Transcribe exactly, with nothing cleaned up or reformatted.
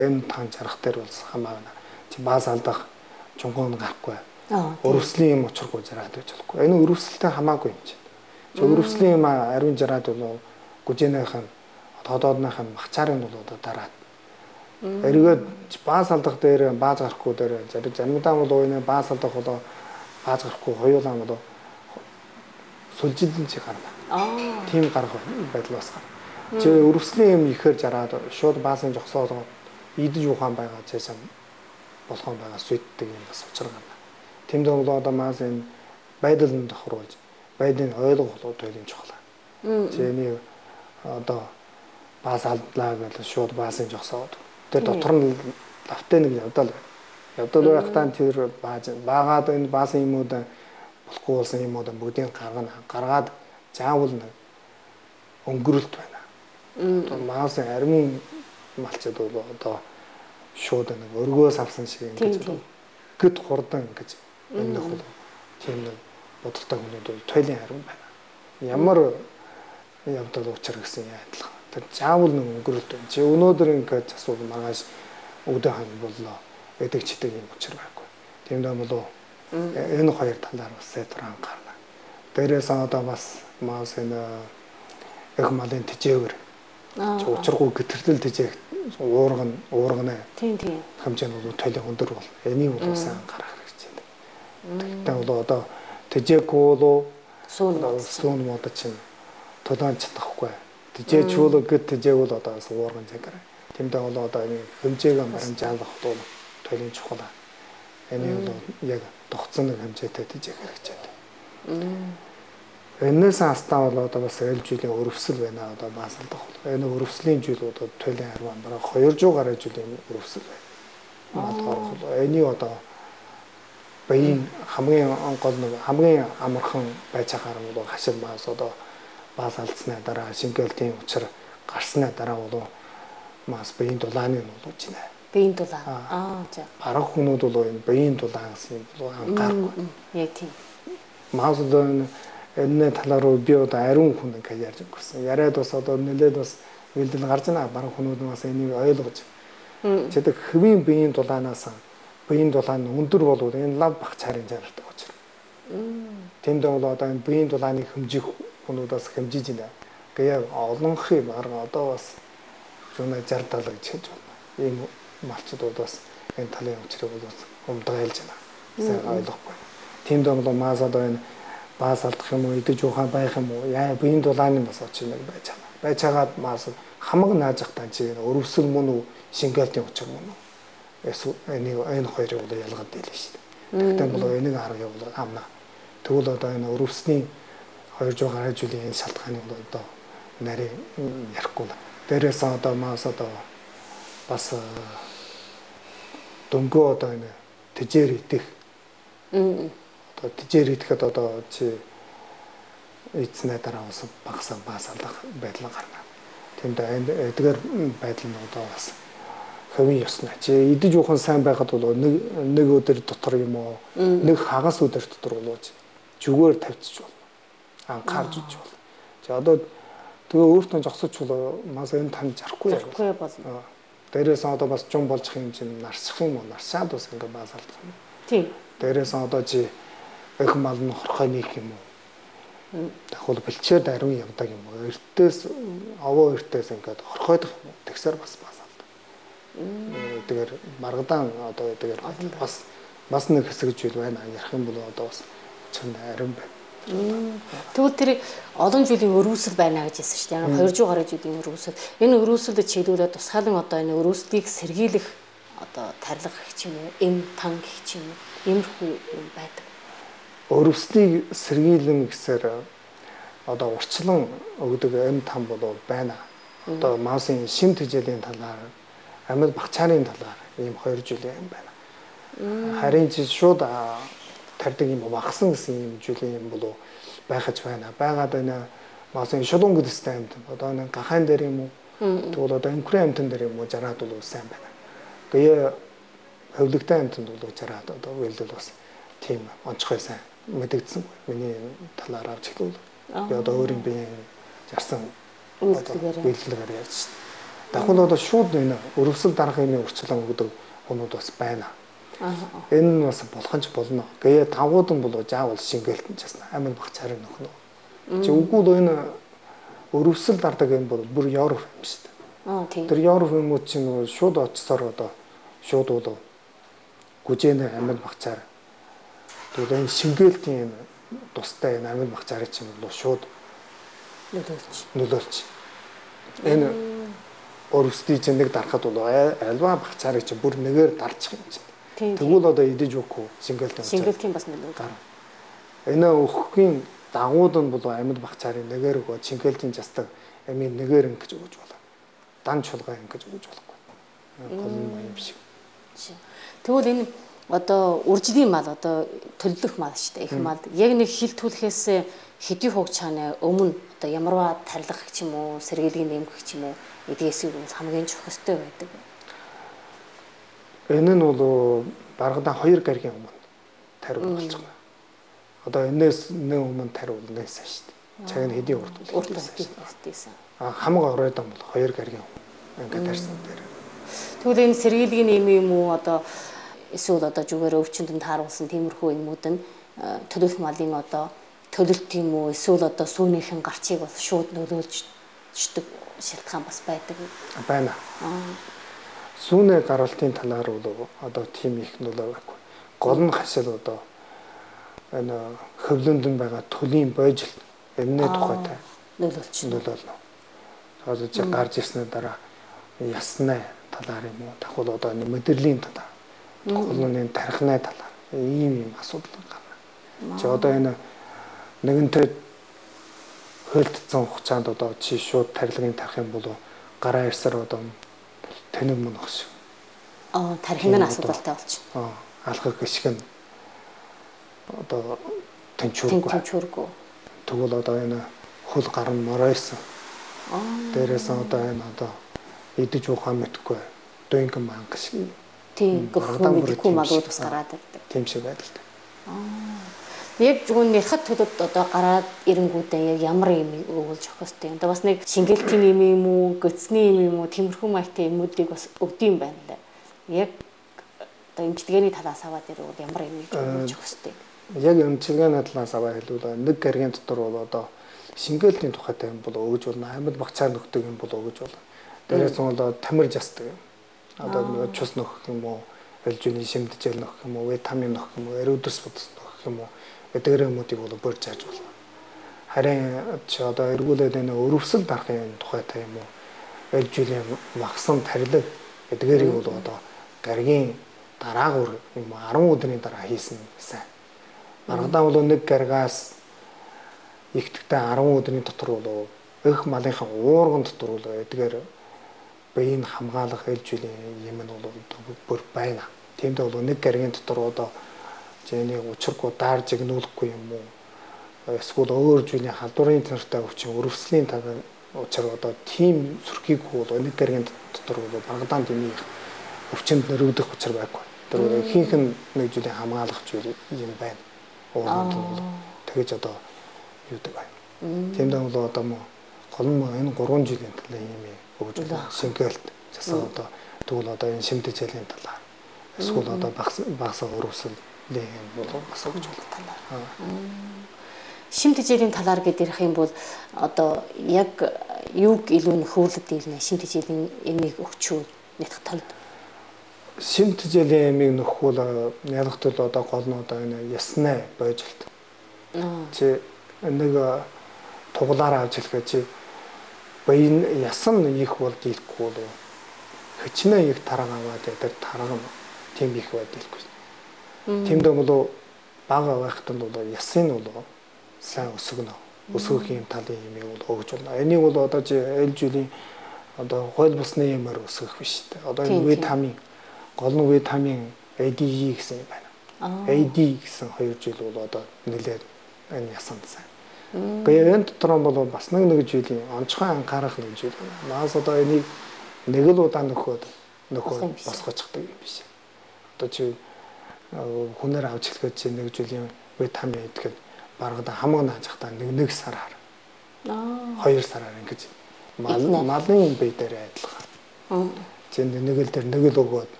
энэ таан жарах дээр бол хамаана. Чи баас алдах чонгон гарахгүй. Өрөвслийн юм учиргүй жараад байж болохгүй. Энэ өрөвсөлтэй хамаагүй юм чинь. Чи өрөвслийн юм ариун жараад бол гүжээнийхэн тодоодныхын махчаарын бол одоо дараад. Эргээд баас алдах дээр бааз гарахгүй дээр зарим заримдаа бол энэ баас алдах бол бааз гарахгүй хоёулаа бол сүлжилэн чи гарна. Аа. Тийм гарах байдал бас гарна. Чи өрөвслийн юм ихээр жараад шууд баасын жогсоолоо идэж ухаан байгаа чийсэн болгоон байгаа сүйтдэг юм бас учир гарна. Тэмд бол одоо маас энэ байдлын тохируулж байдлыг ойлгох бол төлөм чухал. Чи энийг одоо баас алдлаа гэж шууд баасын жогсоод тэр дотор нь лавтай нэг явдал явдал байхдаа тэр бааж баагаад энэ баасын юмуд болохгүй болсон юмуд бүгдийг гаргана гаргаад заавал нэг өнгөрөлт байна. Одоо маасын армын малчид бол одоо шууд нэг өргөөс авсан шиг ингэж гэд хурдан гэж энэ нөх бол тийм нэг бодолтой хүмүүс бол тойлын харин байна. Ямар явдал учир гэсэн адилхан. Тэр заавал нэг өнгөрөлт байна. Чи өнөөдөр ингэж асуудал маргааш өдөө хан боллоо. Эдэг чидэг юм учир байхгүй. Тиймдээ болов энэ хоёр талаар бас сэтэр анхаарна. Дээрээс одоо бас маас энэ их малын тэжээвэр. Чи учиргүй гэтэрлэл тэжээх уурган уургана. Тийм тийм. Хэмжээ нь бол тойлын өндөр бол энийг бол сайн анхаарах хэрэгтэй. Тэгтээ бол одоо тэжээгүй бол сүүн сүүн мод чинь тулаан чадахгүй. Тэжээж чуулга гэд тэжээгүүл одоо бас уурган цагаар. Тэмдээ бол одоо энэ хэмжээгээ баримжаалах бол тойлын чухал. Энэ бол яг тогтсон нэг хэмжээтэй тэжээх хэрэгтэй. Энэс астаа бол одоо бас аль жилийн өрөвсөл байна одоо баасалдах. Энэ өрөвслийн жил одоо тойлын харван бараг хоёр зуун гаруй жилийн өрөвсөл байна. Малгар бол энийг одоо баян хамгийн гол нэг хамгийн амархан байж байгаа юм бол хашил маас одоо баас алдсны дараа шингэлтийн учир гарсны дараа бол маас баян дулааны нь болж байна. Баян дулаан. Аа за. Бараг хүмүүс бол энэ баян дулаан гэсэн юм бол анхаарахгүй. Яг тийм. Маас одоо энэ талаар би одоо ариун хүн гэж ярьж өгсөн. Яриад бас одоо нэлээд бас бэлдэл гарч байна. Бараг хүмүүс бас энийг ойлгож. Чэдэг хэвийн баян дулаанаас баян дулаан өндөр болоод энэ лав багчаарын жаргалтай учраас. Тэмдээ бол одоо энэ баян дулааны хэмжих хүмүүдээс хэмжиж байна. Гэхдээ олонхын бараг одоо бас зүүнээ жардал гэж хэлж байна. Ийм малчд бол бас энэ талын учрыг бол умдгайлж байна. Сайн ойлгохгүй. Тэмдээ бол маас одоо энэ баас алдах юм уу, идэж ухаан байх юм уу, яа баян дулааны бас очиж нэг байж байгаа. Байж хагаад маас хамаг наажахтаа чи өрөвсөл мөн үү, шингэлтийн учир мөн үү. Эсвэл энийг энэ хоёрыг бол ялгаад дийлээ шүү дээ. Тэгтээ бол энийг харах явуул амна. Тэгвэл одоо энэ өрөвсний хоёр зуун гаруй жилийн энэ шалтгааныг бол одоо нарийн ярихгүй. Дээрээс одоо маас одоо бас дөнгөө одоо энэ тэжээр идэх. Одоо тэжээр идэхэд одоо чи эцнээ дараа бас багасаа баас алдах байдал гарна. Тэмдээ эдгээр байдал нь одоо бас хөвийн ёсноо. Чи идэж уухан сайн байхад бол нэг нэг өдөр дотор юм уу, нэг хагас өдөр дотор болооч зүгээр тавьчих болно. Анхаарч үж болно. За одоо тэгээ өөртөө зогсож бол мас энэ тань жарахгүй жарахгүй болно. Дээрээс одоо бас жум болж юм чинь нарсах юм уу, нарсаад бас ингээ баас алдах юм. Тийм. Дээрээс одоо чи их мал нь хорхой нэг юм уу. Дахул бэлчээр ариун явдаг юм уу. Эртээс овоо эртээс ингээ хорхойдох юм уу. Тэгсээр бас баас алдаг. Тэгэхээр маргадаан одоо тэгэхээр бас бас нэг хэсэг жил байна. Ярих юм бол одоо бас чанд ариун байна. Тэгвэл тэр олон жилийн өрөөсөл байна гэж хэлсэн шүү дээ. хоёр зуун гаруй жилийн өрөөсөл. Энэ өрөөсөлд чиглүүлээд тусгаалan одоо энэ өрөөслийг сэргийлэх одоо тарилга гэх юм уу, эм тан гэх юм уу, иймэрхүү юм байдаг. Өрөөслийг сэргийлэн гэсээр одоо урчлан өгдөг эм тан бол байна. Одоо маасын шим тэжээлийн талаар, амьд багчаарын талаар ийм хоёр жилийн юм байна. Харин чи шууд тардаг юм багсан гэсэн юм жилийн юм болов байхаж байна. Байгаад байна. Маасын шулуун гэдэгтэй амт. Одоо нэг гахаан дээр юм уу? Тэгвэл одоо инкрем амтан дээр юм уу жараад бол сайн байна. Гээ хөвлөгтэй амтанд бол жараад одоо үйлдэл бас тийм онцгой сайн мэдэгдсэн. Миний талаар авч хэлвэл. Би одоо өөрийн би жарсан үйлдэлээр ярьж. Дахин одоо шууд энэ өрөвсөл дарга хэмээн урьдчилан өгдөг хүмүүс бас байна. Энэ нь бас болох нь ч болно. Гээ тавгууд нь бол заавал шингээлтэн ч ясна. Амин бах царай нөхнө. Чи үгүй энэ өрөвсөл дардаг юм бол бүр Европ юм шүү дээ. Аа тийм. Тэр Европ хүмүүс чинь шууд очсоор одоо шууд бол гүжээнэ амин бах царай. Тэгээд энэ шингээлтийн тустай энэ амин бах царай чинь бол шууд нөлөөлж. Нөлөөлж. Энэ өрөвсдий чинь нэг дарахад бол альва бах царай чинь бүр нэгээр дарчих юм чинь. Тэгвэл одоо идэж өгөхгүй шингээлтийн шингээлтийн бас нөлөө гарна. Энэ өгөхийн дагууд нь бол амьд бах царын нэгээр өгөө шингээлтийн жастаг амийн нэгээр ингэж өгөж болно. Дан чулгаа ингэж өгөж болохгүй. Гол юм шиг. Тэгвэл энэ одоо үржлийн мал одоо төлөвлөх мал шүү дээ. Их мал яг нэг хил түлхээс хэдий хугацаа чаана өмнө одоо ямарваа тарилгах ч юм уу, сэргийлгийн нэмгэх ч юм уу эдгээсийг хамгийн чухал өстэй байдаг. Энэ нь бол баргадаа хоёр гаригийн өмнө тариу болж байгаа. Одоо энэс нэг өмнө тариу нээсэн шүү дээ. Цаг нь хэдийн урт урт үлдээсэн. А хамаг оройд юм бол хоёр гаригийн өмнө ингээд тарьсан дээр. Тэгвэл энэ сэргийлгийн нэм юм уу одоо эсвэл одоо зүгээр өвчнөд тааруулсан тиймэрхүү юмуд нь төлөвлөх малын одоо төлөлт юм уу эсвэл одоо сүүнийхэн гарчийг бол шууд нөлөөлж шалтгаан бас байдаг. Байна. Сүүнэ гаралтын талаар бол одоо тийм их нөлөө байхгүй. Гол нь хашил одоо энэ хөвлөнд нь байгаа төлийн бойжил энэний тухайтай нөлөөлж нөлөөлнө. Одоо чи гарч ирсний дараа ясны талаар юм уу дахул одоо энэ мэдрэлийн талаар гол нь энэ тархины талаар ийм ийм асуудал гарна. Чи одоо энэ нэгэнтээ хөлдсөн хугацаанд одоо чи шууд тархилгын тарах юм бол гараа ирсээр одоо тэнэг мөн багш. Аа тархины асуудалтай болчих. Аа алхах гიშгэн одоо тэнчүүргүй. Тэнчүүргүй. Тэгвэл одоо энэ хөл гар нь моройсон. Аа дээрээс одоо энэ одоо идэж ухаан мэдхгүй. Дөнгөн манг шиг. Тийм гөхрөө мэдхгүй малууд бас гараад ирдэг. Тийм шиг байдал. Аа яг зөвхөн нэрхад төлөвд одоо гараад ирэнгүүдээ яг ямар юм өгүүлж өгөх хэвтэй. Одоо бас нэг шингээлтийн юм юм уу, göцний юм юм уу, тиймэрхүү маягтай юмуудыг бас өгдөм байна л да. Яг одоо эмчилгээний талаас аваад ирвэл ямар юм өгүүлж өгөх хэвтэй. Яг эмчилгээний талаас аваад хэлвэл нэг гаригийн дотор бол одоо шингээлтийн тухайтай юм бол өгж болно. Амьд багцаар нөхдөг юм бол өгж болно. Дээрээс нь бол тамир жастдаг юм. Одоо нэг чус нөхөх юм уу, элжүний шимтжэл нөхөх юм уу, витамин нөхөх юм уу, эрүүдэс бодос нөхөх юм уу эдгээр юмуудыг бол борж яаж болно. Харин чи одоо эргүүлээд энэ өрөвсөл дарахын тухайтай юм уу? Элжүлийн магсан тарилэг эдгээрийг бол одоо гаригийн дараагуур юм арван өдрийн дараа хийсэн гэсэн. Маргадаа бол нэг гаригаас ихтгэхдээ арван өдрийн дотор бол их малынхаа уурган дотор бол эдгээр биеийг хамгаалах элжүлийн юм нь бол бүр байна. Тиймдээ бол нэг гаригийн дотор одоо зэний учиргүй даар жигнүүлэхгүй юм уу? Эсвэл өөр зүйлийн халдварын танартай өвчин өрөвслийн талаар учир одоо тийм сүрхийг бол нэг гаригийн дотор бол баргадаан дэмий өвчнөд нэрвдэх учир байхгүй. Тэр ихэнх нь нэг зүйлийг хамгаалах зүйл юм байна. Ууранд нь бол тэгэж одоо юудаг байна. Тиймдээ бол одоо мо гол нь энэ гурван жилийн талаар юм өгж байна. Шингээлт засаа одоо тэгвэл одоо энэ шимтгийлийн талаар эсвэл одоо багс багсаа өрөвсөл бол бас өгж байна. Шимтгийлийн талаар гэдэг юм бол одоо яг юуг илүү нөхөрлөд ирнэ шимтгийлийн эмийг өгчүү нэг талд. Шимтгийлийн эмийг нөхвөл ялгтал одоо гол нь одоо энэ ясны бойжилт. Чи нэг туглаараа авч хэлгээ чи баян ясан их бол дийлэхгүй бол хичнээн их тарга аваад тэр тарга тийм их байд дийлэхгүй. Тиймдээ бол бага байхад нь бол ясын бол сайн өсгөнө. Өсгөх юм талын юм бол өгж болно. Энийг бол одоо чи элжүлийн одоо хууль бусны юмар өсгөх биш үү? Одоо энэ витамин гол нь витамин A D E гэсэн юм байна. A D гэсэн хоёр жил бол одоо нэлээд энэ ясанд сайн. Тэгээ энэ дотор бол бас нэг нэг жилийн онцгой анхаарах нэг жил байна. Наас одоо энийг нэг л удаа нөхөд нөхөд босгочихдаг юм биш. Одоо чи хүнээр авч хэлгээд чи нэг жилийн витамин идэхэд баргада хамаг наажахтаа нэг нэг сараар аа хоёр сараар ингэж мал малын бие дээр адилхан Тэнд нэг л дээр нэг л өгөөд